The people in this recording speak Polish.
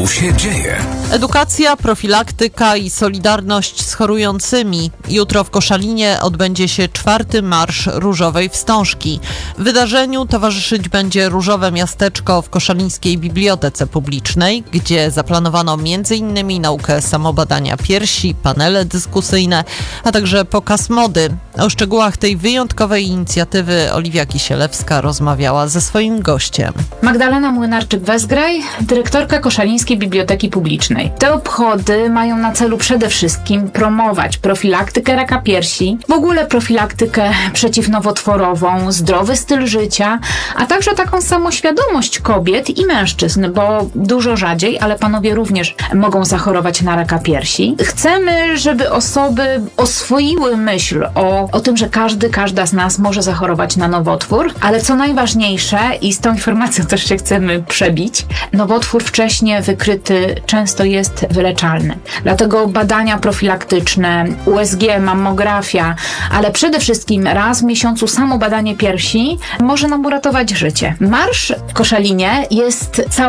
się dzieje? Edukacja, profilaktyka i solidarność z chorującymi. Jutro w Koszalinie odbędzie się 4. Marsz Różowej Wstążki. Wydarzeniu towarzyszyć będzie Różowe Miasteczko w Koszalińskiej Bibliotece Publicznej, gdzie zaplanowano m.in. naukę samobadania piersi, panele dyskusyjne, a także pokaz mody. O szczegółach tej wyjątkowej inicjatywy Oliwia Kisielewska rozmawiała ze swoim gościem. Magdalena Młynarczyk-Wezgraj, dyrektorka Koszalińskiej Biblioteki Publicznej. Te obchody mają na celu przede wszystkim promować profilaktykę raka piersi, w ogóle profilaktykę przeciwnowotworową, zdrowy styl życia, a także taką samoświadomość kobiet i mężczyzn, bo dużo rzadziej, ale panowie również mogą zachorować na raka piersi. Chcemy, żeby osoby oswoiły myśl o tym, że każda z nas może zachorować na nowotwór, ale co najważniejsze, i z tą informacją też się chcemy przebić, nowotwór wcześnie wykryty często jest wyleczalny. Dlatego badania profilaktyczne, USG, mammografia, ale przede wszystkim raz w miesiącu samo badanie piersi może nam uratować życie. Marsz w Koszalinie jest cały